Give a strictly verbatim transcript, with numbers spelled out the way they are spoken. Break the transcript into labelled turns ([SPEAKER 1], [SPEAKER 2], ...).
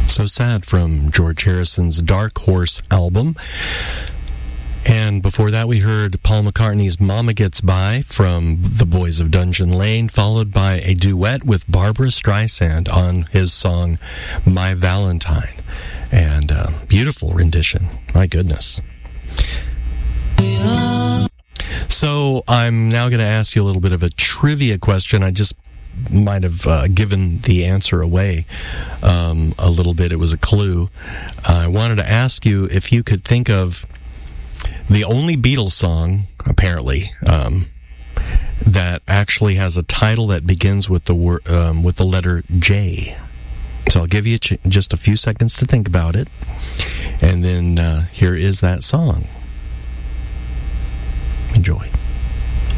[SPEAKER 1] So Sad from George Harrison's Dark Horse album. And before that, we heard Paul McCartney's Mama Gets By from The Boys of Dungeon Lane, followed by a duet with Barbra Streisand on his song My Valentine. And uh, beautiful rendition. My goodness. So I'm now going to ask you a little bit of a trivia question. I just might have uh, given the answer away um, a little bit. It was a clue. Uh, I wanted to ask you if you could think of the only Beatles song, apparently, um, that actually has a title that begins with the word um, with the letter J. So I'll give you ch- just a few seconds to think about it, and then uh, here is that song. Enjoy.